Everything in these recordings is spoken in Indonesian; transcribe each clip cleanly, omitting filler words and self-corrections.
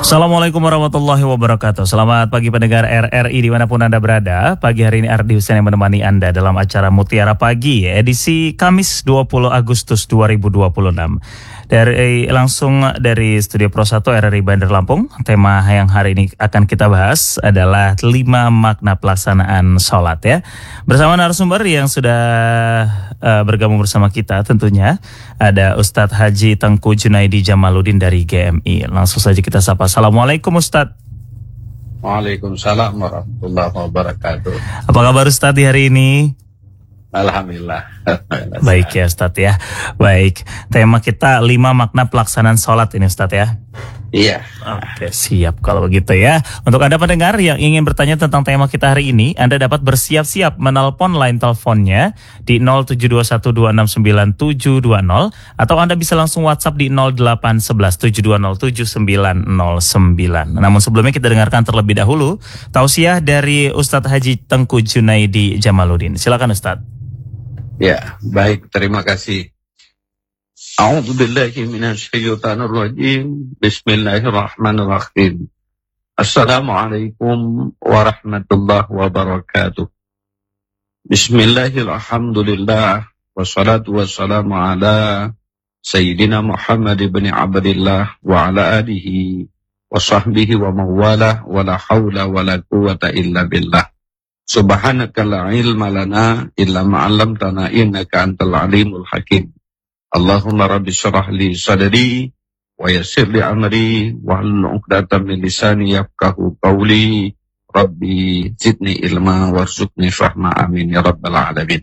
Assalamualaikum warahmatullahi wabarakatuh. Selamat pagi pendengar RRI dimanapun Anda berada. Pagi hari ini Ardi Husain yang menemani Anda dalam acara Mutiara Pagi edisi Kamis 20 Agustus 2026. Langsung dari Studio Pro 1 RRI Bandar Lampung. Tema yang hari ini akan kita bahas adalah 5 makna pelaksanaan sholat ya. Bersama narasumber yang sudah bergabung bersama kita tentunya ada Ustadz Haji Tengku Junaidi Jamaluddin dari GMI. Langsung saja kita sapa. Assalamualaikum Ustadz. Waalaikumsalam warahmatullahi wabarakatuh. Apa kabar Ustadz di hari ini? Alhamdulillah. Baik ya Ustadz ya. Baik, tema kita 5 makna pelaksanaan sholat ini Ustadz ya. Iya. Oke, siap kalau begitu ya. Untuk Anda pendengar yang ingin bertanya tentang tema kita hari ini, Anda dapat bersiap-siap menelpon line teleponnya di 0721269720 atau Anda bisa langsung WhatsApp di 081172079909. Namun sebelumnya kita dengarkan terlebih dahulu tausiah dari Ustadz Haji Tengku Junaidi Jamaluddin. Silakan Ustadz. Ya, baik, terima kasih. A'udzubillahi minasyaitonirrajim. Bismillahirrahmanirrahim. Assalamualaikum warahmatullahi wabarakatuh. Bismillahirrahmanirrahim. Wassalatu wassalamu ala Sayyidina Muhammad ibn Abdillah wa ala alihi wa sahbihi wa mawalah wa la hawla wa la quwata illa billah. Subhanaka la ilma lana illa ma'allamtana innaka antal alimul hakim. Allahumma rabbi syrah li sadri wa yassir li amri wa hlul 'uqdatam min lisani yafqahu qawli. Rabbi zidni ilma warzuqni fahma, amin ya rabbal alamin.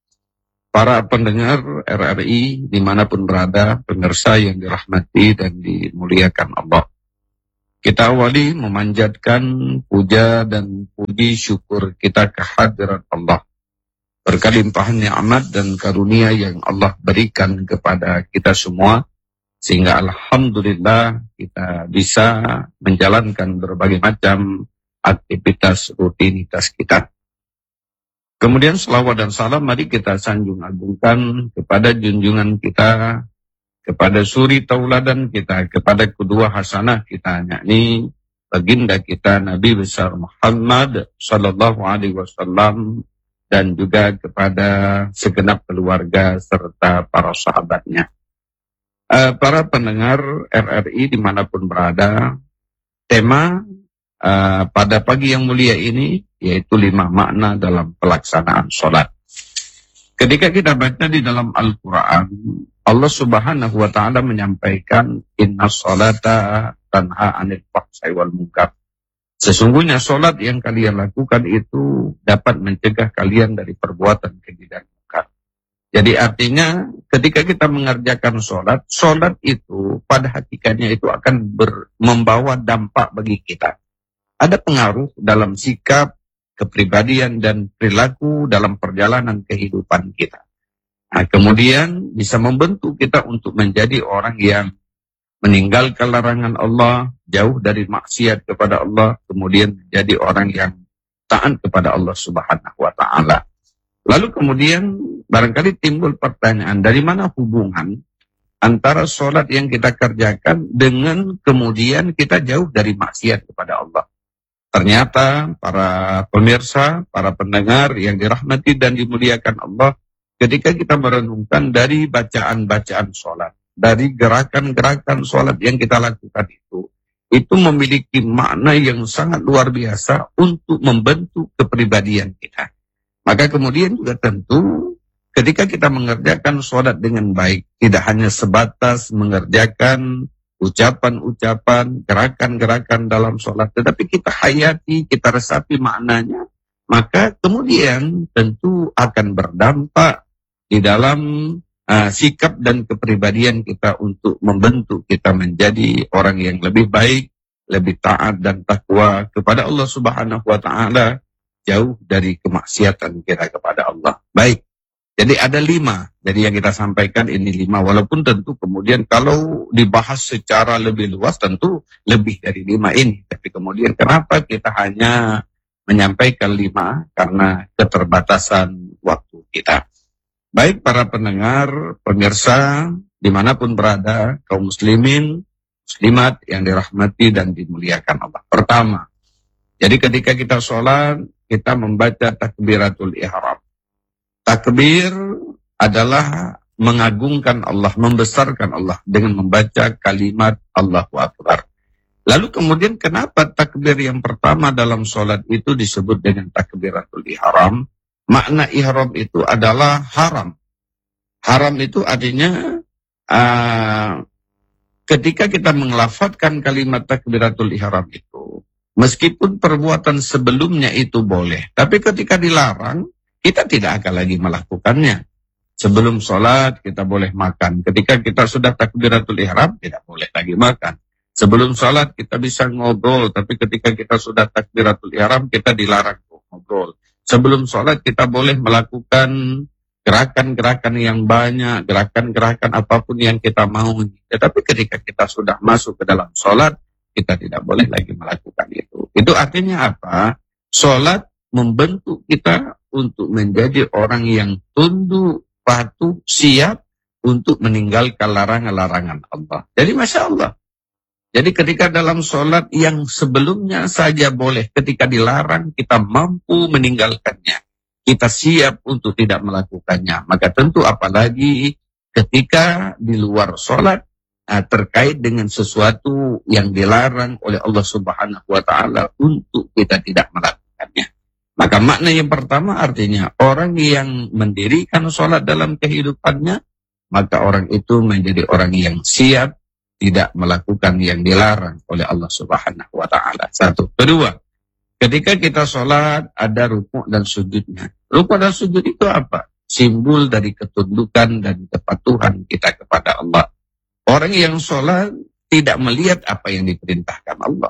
Para pendengar RRI dimanapun berada, pemirsa yang dirahmati dan dimuliakan Allah, kita awali memanjatkan puja dan puji syukur kita kehadirat Allah. Berkelimpahan nikmat dan karunia yang Allah berikan kepada kita semua, sehingga alhamdulillah kita bisa menjalankan berbagai macam aktivitas rutinitas kita. Kemudian selawat dan salam mari kita sanjung agungkan kepada junjungan kita, kepada suri tauladan kita, kepada kedua hasanah kita, yakni baginda kita Nabi besar Muhammad sallallahu alaihi wasallam, dan juga kepada segenap keluarga serta para sahabatnya. Para pendengar RRI dimanapun berada, tema pada pagi yang mulia ini yaitu 5 makna dalam pelaksanaan sholat. Ketika kita baca di dalam Al-Quran, Allah subhanahu wa ta'ala menyampaikan inna sholata tanha anil fahsai wal munkar. Sesungguhnya sholat yang kalian lakukan itu dapat mencegah kalian dari perbuatan keji dan munkar. Jadi artinya ketika kita mengerjakan sholat, sholat itu pada hakikatnya itu akan membawa dampak bagi kita. Ada pengaruh dalam sikap, kepribadian dan perilaku dalam perjalanan kehidupan kita. Nah, kemudian bisa membentuk kita untuk menjadi orang yang meninggalkan larangan Allah, jauh dari maksiat kepada Allah, kemudian menjadi orang yang taat kepada Allah subhanahu wa ta'ala. Lalu kemudian barangkali timbul pertanyaan, dari mana hubungan antara sholat yang kita kerjakan dengan kemudian kita jauh dari maksiat kepada Allah? Ternyata para pemirsa, para pendengar yang dirahmati dan dimuliakan Allah, ketika kita merenungkan dari bacaan-bacaan sholat, dari gerakan-gerakan sholat yang kita lakukan itu memiliki makna yang sangat luar biasa untuk membentuk kepribadian kita. Maka kemudian juga tentu ketika kita mengerjakan sholat dengan baik, tidak hanya sebatas mengerjakan ucapan-ucapan, gerakan-gerakan dalam sholat, tetapi kita hayati, kita resapi maknanya, maka kemudian tentu akan berdampak di dalam sikap dan kepribadian kita untuk membentuk kita menjadi orang yang lebih baik, lebih taat dan takwa kepada Allah subhanahu wa ta'ala, jauh dari kemaksiatan kita kepada Allah. Baik, jadi ada 5. Jadi yang kita sampaikan ini 5, walaupun tentu kemudian kalau dibahas secara lebih luas tentu lebih dari 5 ini. Tapi kemudian kenapa kita hanya menyampaikan 5? Karena keterbatasan waktu kita. Baik para pendengar, pemirsa, dimanapun berada, kaum muslimin, muslimat yang dirahmati dan dimuliakan Allah. Pertama, jadi ketika kita sholat, kita membaca takbiratul ihram. Takbir adalah mengagungkan Allah, membesarkan Allah dengan membaca kalimat Allahu Akbar. Lalu kemudian kenapa takbir yang pertama dalam sholat itu disebut dengan takbiratul ihram? Makna ihram itu adalah haram. Haram itu artinya ketika kita mengelafadzkan kalimat takbiratul ihram itu, meskipun perbuatan sebelumnya itu boleh, tapi ketika dilarang, kita tidak akan lagi melakukannya. Sebelum sholat kita boleh makan. Ketika kita sudah takbiratul ihram, tidak boleh lagi makan. Sebelum sholat kita bisa ngobrol, tapi ketika kita sudah takbiratul ihram, kita dilarang ngobrol. Sebelum sholat kita boleh melakukan gerakan-gerakan yang banyak, gerakan-gerakan apapun yang kita mau. Tetapi ketika kita sudah masuk ke dalam sholat, kita tidak boleh lagi melakukan itu. Itu artinya apa? Sholat membentuk kita untuk menjadi orang yang tunduk, patuh, siap untuk meninggalkan larangan-larangan Allah. Jadi Masya Allah. Jadi ketika dalam sholat yang sebelumnya saja boleh, ketika dilarang kita mampu meninggalkannya. Kita siap untuk tidak melakukannya. Maka tentu apalagi ketika di luar sholat terkait dengan sesuatu yang dilarang oleh Allah Subhanahu wa Ta'ala untuk kita tidak melakukannya. Maka makna yang pertama artinya orang yang mendirikan sholat dalam kehidupannya, maka orang itu menjadi orang yang siap tidak melakukan yang dilarang oleh Allah Subhanahu wa Ta'ala. Satu. Kedua, ketika kita sholat ada rukuk dan sujudnya. Rukuk dan sujud itu apa? Simbol dari ketundukan dan kepatuhan kita kepada Allah. Orang yang sholat tidak melihat apa yang diperintahkan Allah.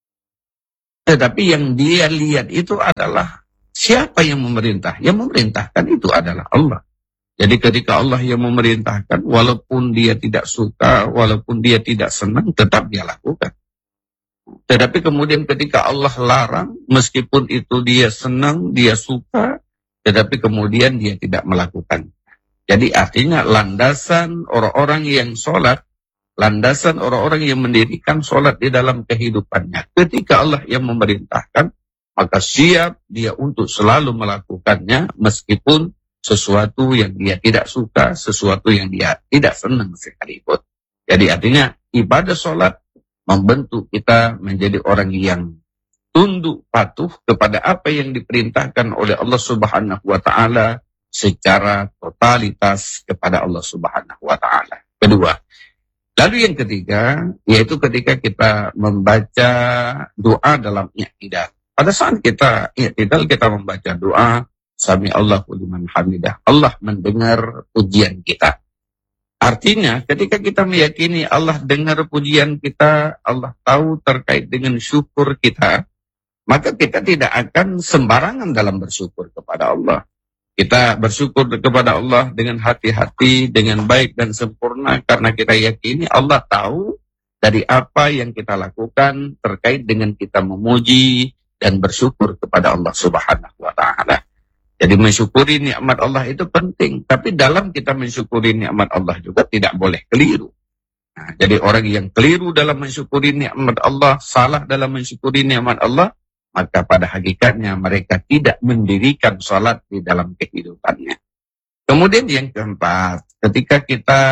Tetapi yang dia lihat itu adalah siapa yang memerintah. Yang memerintahkan itu adalah Allah. Jadi ketika Allah yang memerintahkan, walaupun dia tidak suka, walaupun dia tidak senang, tetap dia lakukan. Tetapi kemudian ketika Allah larang, meskipun itu dia senang, dia suka, tetapi kemudian dia tidak melakukan. Jadi artinya landasan orang-orang yang sholat, landasan orang-orang yang mendirikan sholat di dalam kehidupannya. Ketika Allah yang memerintahkan, maka siap dia untuk selalu melakukannya, meskipun sesuatu yang dia tidak suka, sesuatu yang dia tidak senang sekalipun. Jadi artinya ibadah sholat membentuk kita menjadi orang yang tunduk patuh kepada apa yang diperintahkan oleh Allah Subhanahu wa Ta'ala secara totalitas kepada Allah Subhanahu wa Ta'ala. Kedua. Lalu yang ketiga, yaitu ketika kita membaca doa dalam i'tidal. Pada saat kita i'tidal, kita membaca doa Sami Allahu liman hamidah. Allah mendengar pujian kita. Artinya ketika kita meyakini Allah dengar pujian kita, Allah tahu terkait dengan syukur kita, maka kita tidak akan sembarangan dalam bersyukur kepada Allah. Kita bersyukur kepada Allah dengan hati-hati, dengan baik dan sempurna, karena kita yakini Allah tahu dari apa yang kita lakukan terkait dengan kita memuji dan bersyukur kepada Allah Subhanahu wa Ta'ala. Jadi mensyukuri nikmat Allah itu penting. Tapi dalam kita mensyukuri nikmat Allah juga tidak boleh keliru. Nah, jadi orang yang keliru dalam mensyukuri nikmat Allah, salah dalam mensyukuri nikmat Allah, maka pada hakikatnya mereka tidak mendirikan sholat di dalam kehidupannya. Kemudian yang keempat, ketika kita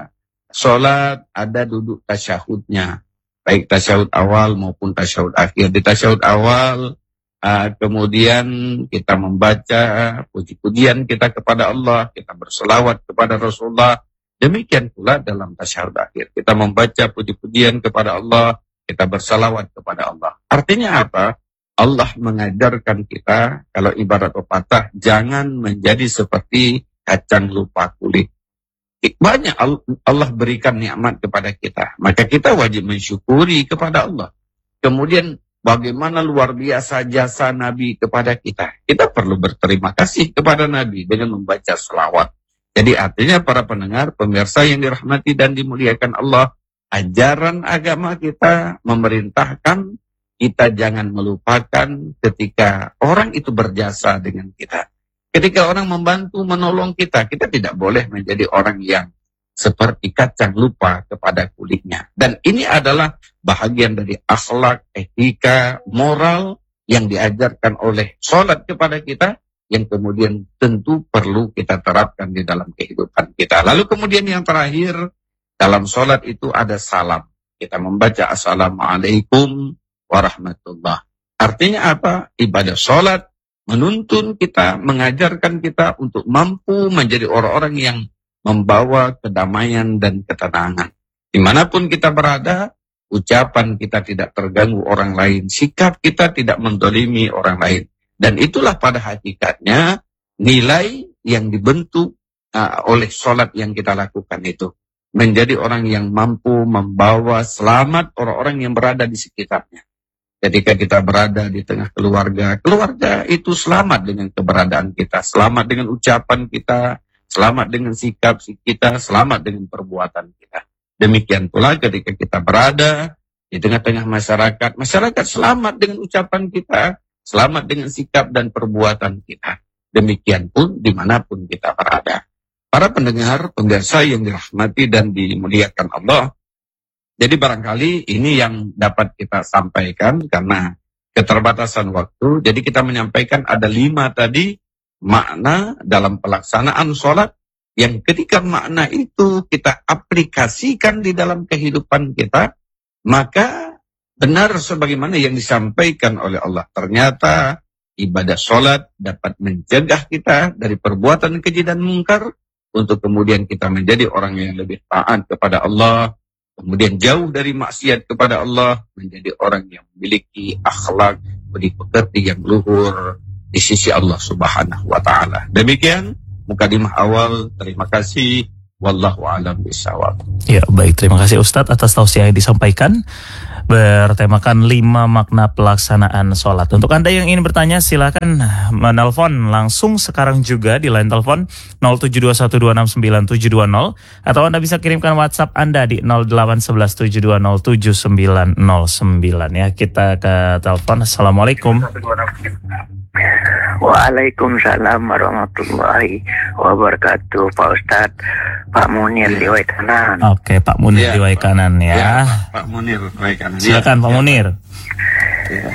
sholat ada duduk tasyahudnya. Baik tasyahud awal maupun tasyahud akhir. Di tasyahud awal, kemudian kita membaca puji-pujian kita kepada Allah, kita berselawat kepada Rasulullah. Demikian pula dalam tasyahud akhir. Kita membaca puji-pujian kepada Allah, kita berselawat kepada Allah. Artinya apa? Allah mengajarkan kita, kalau ibarat pepatah, jangan menjadi seperti kacang lupa kulit. Banyak Allah berikan nikmat kepada kita, maka kita wajib mensyukuri kepada Allah. Kemudian bagaimana luar biasa jasa Nabi kepada kita. Kita perlu berterima kasih kepada Nabi dengan membaca selawat. Jadi artinya para pendengar, pemirsa yang dirahmati dan dimuliakan Allah, ajaran agama kita memerintahkan kita jangan melupakan ketika orang itu berjasa dengan kita. Ketika orang membantu, menolong kita, kita tidak boleh menjadi orang yang seperti kacang lupa kepada kulitnya. Dan ini adalah bahagian dari akhlak, etika, moral yang diajarkan oleh sholat kepada kita, yang kemudian tentu perlu kita terapkan di dalam kehidupan kita. Lalu kemudian yang terakhir, dalam sholat itu ada salam. Kita membaca Assalamualaikum warahmatullah. Artinya apa? Ibadah sholat menuntun kita, mengajarkan kita untuk mampu menjadi orang-orang yang membawa kedamaian dan ketenangan. Dimanapun kita berada, ucapan kita tidak terganggu orang lain, sikap kita tidak mendolimi orang lain. Dan itulah pada hakikatnya nilai yang dibentuk oleh sholat yang kita lakukan itu. Menjadi orang yang mampu membawa selamat orang-orang yang berada di sekitarnya. Ketika kita berada di tengah keluarga, keluarga itu selamat dengan keberadaan kita, selamat dengan ucapan kita, selamat dengan sikap kita, selamat dengan perbuatan kita. Demikian pula ketika kita berada di tengah-tengah masyarakat, masyarakat selamat dengan ucapan kita, selamat dengan sikap dan perbuatan kita. Demikian pun dimanapun kita berada. Para pendengar, pemirsa yang dirahmati dan dimuliakan Allah. Jadi barangkali ini yang dapat kita sampaikan karena keterbatasan waktu. Jadi kita menyampaikan ada 5 tadi makna dalam pelaksanaan sholat. Yang ketika makna itu kita aplikasikan di dalam kehidupan kita, maka benar sebagaimana yang disampaikan oleh Allah. Ternyata ibadah sholat dapat mencegah kita dari perbuatan keji dan mungkar, untuk kemudian kita menjadi orang yang lebih taat kepada Allah, kemudian jauh dari maksiat kepada Allah, menjadi orang yang memiliki akhlak, budi pekerti yang luhur di sisi Allah Subhanahu wa Ta'ala. Demikian mukadimah awal. Terima kasih. Wallahu a'lam bishawab. Ya, baik, terima kasih Ustadz atas tausiah yang disampaikan bertemakan 5 makna pelaksanaan sholat. Untuk Anda yang ingin bertanya, silakan menelpon langsung sekarang juga di line telepon 07212697720, atau Anda bisa kirimkan WhatsApp Anda di 08117207909 ya. Kita ke telepon. Assalamualaikum. Waalaikumsalam warahmatullahi wabarakatuh, Pak Ustadz. Pak Munir di Waikanan. Oke, Pak Munir di Waikanan ya. Ya, Pak Munir Waikanan. Silakan Pak Munir. Ya.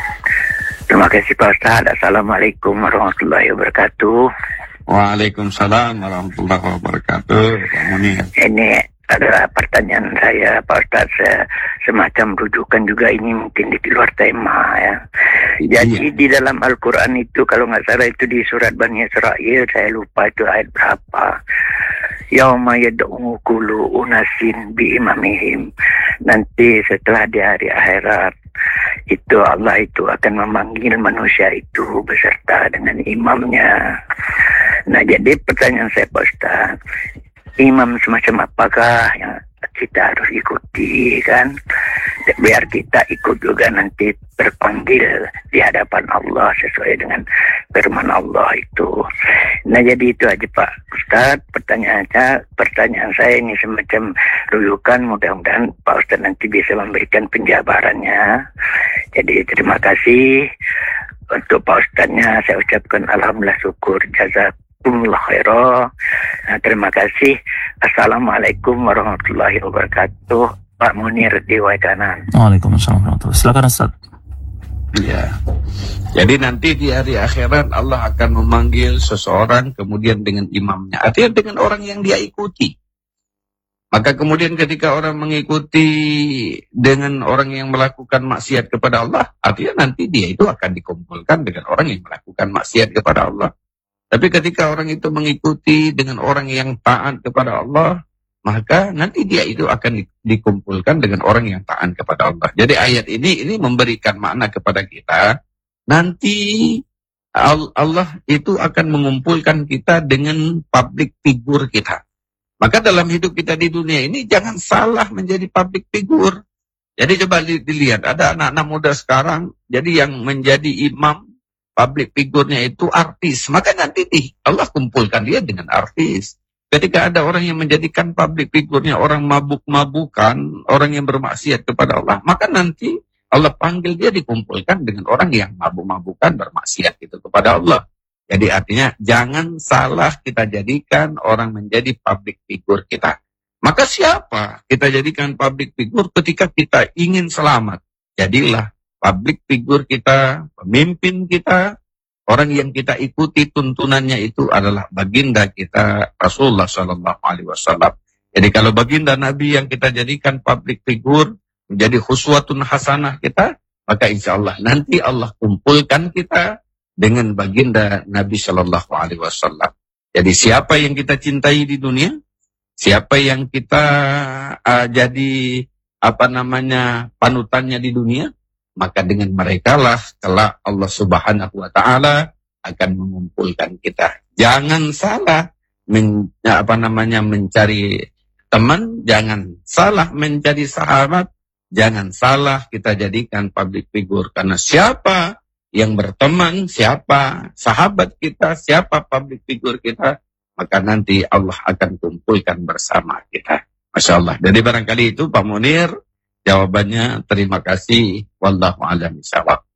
Terima kasih Pak Ustadz. Assalamualaikum warahmatullahi wabarakatuh. Waalaikumsalam warahmatullahi wabarakatuh, Pak Munir. Ini adalah pertanyaan saya, Pak Ustadz. Semacam rujukan juga, ini mungkin di luar tema ya. Jadi di dalam Al-Quran itu, kalau nggak salah itu di surat Bani Israel, saya lupa itu ayat berapa. Yauma yad'u kullu unasin bi imamihim. Nanti setelah di hari akhirat itu Allah itu akan memanggil manusia itu beserta dengan imamnya. Nah, jadi pertanyaan saya Pak Ustaz, imam semacam apakah yang kita harus ikuti kan, biar kita ikut juga nanti terpanggil di hadapan Allah sesuai dengan firman Allah itu. Nah, jadi itu aja Pak Ustadz pertanyaan saya ini semacam rujukan, mudah-mudahan Pak Ustadz nanti bisa memberikan penjabarannya. Jadi terima kasih untuk Pak Ustadznya, saya ucapkan alhamdulillah, syukur, jazakumullah khairan. Nah, terima kasih. Assalamualaikum warahmatullahi wabarakatuh. Pak Munir di Waikanan. Waalaikumsalam warahmatullahi wabarakatuh. Silakan Ustaz. Ya. Jadi nanti di hari akhirat Allah akan memanggil seseorang kemudian dengan imamnya. Artinya dengan orang yang dia ikuti. Maka kemudian ketika orang mengikuti dengan orang yang melakukan maksiat kepada Allah, artinya nanti dia itu akan dikumpulkan dengan orang yang melakukan maksiat kepada Allah. Tapi ketika orang itu mengikuti dengan orang yang taat kepada Allah, maka nanti dia itu akan dikumpulkan dengan orang yang taat kepada Allah. Jadi ayat ini memberikan makna kepada kita, nanti Allah itu akan mengumpulkan kita dengan public figure kita. Maka dalam hidup kita di dunia ini jangan salah menjadi public figure. Jadi coba dilihat, ada anak-anak muda sekarang, jadi yang menjadi imam public figure-nya itu artis. Maka nanti Allah kumpulkan dia dengan artis. Ketika ada orang yang menjadikan public figure-nya orang mabuk-mabukan, orang yang bermaksiat kepada Allah, maka nanti Allah panggil dia dikumpulkan dengan orang yang mabuk-mabukan, bermaksiat itu kepada Allah. Jadi artinya jangan salah kita jadikan orang menjadi public figure kita. Maka siapa kita jadikan public figure ketika kita ingin selamat? Jadilah public figure kita, pemimpin kita, orang yang kita ikuti tuntunannya itu adalah baginda kita Rasulullah Sallallahu Alaihi Wasallam. Jadi kalau baginda Nabi yang kita jadikan public figure menjadi khuswatun hasanah kita, maka insya Allah nanti Allah kumpulkan kita dengan baginda Nabi Sallallahu Alaihi Wasallam. Jadi siapa yang kita cintai di dunia, siapa yang kita jadi panutannya di dunia, maka dengan merekalah kelak Allah Subhanahu wa taala akan mengumpulkan kita. Jangan salah mencari teman, jangan salah mencari sahabat, jangan salah kita jadikan public figure, karena siapa yang berteman, siapa sahabat kita, siapa public figure kita, maka nanti Allah akan kumpulkan bersama kita. Masya Allah. Jadi barangkali itu Pak Munir jawabannya. Terima kasih. Wallahu a'lam bishawab.